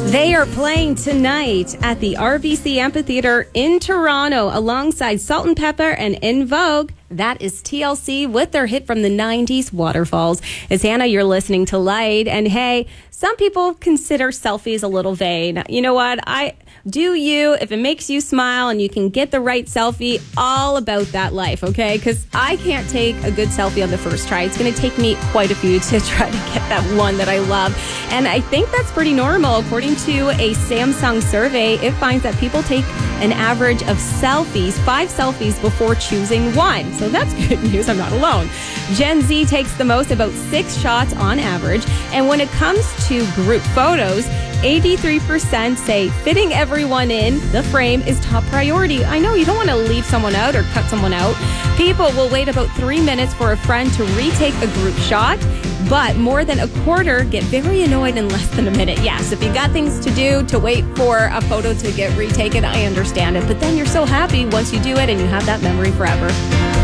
They are playing tonight at the RBC Amphitheater in Toronto alongside Salt and Pepper and In Vogue. That is TLC with their hit from the 90s, Waterfalls. It's Hannah, you're listening to Light. And hey, some people consider selfies a little vain. You know what? Do you, if it makes you smile and you can get the right selfie, all about that life, okay? Because I can't take a good selfie on the first try. It's going to take me quite a few to try to get that one that I love. And I think that's pretty normal. According to a Samsung survey, it finds that people take an average of 5 selfies before choosing one. So that's good news. I'm not alone. Gen Z takes the most, about 6 shots on average. And when it comes to group photos, 83% say fitting everyone in the frame is top priority. I know you don't want to leave someone out or cut someone out. People will wait about 3 minutes for a friend to retake a group shot, but more than a quarter get very annoyed in less than a minute. Yes, if you got things to do to wait for a photo to get retaken, I understand it. But then you're so happy once you do it and you have that memory forever.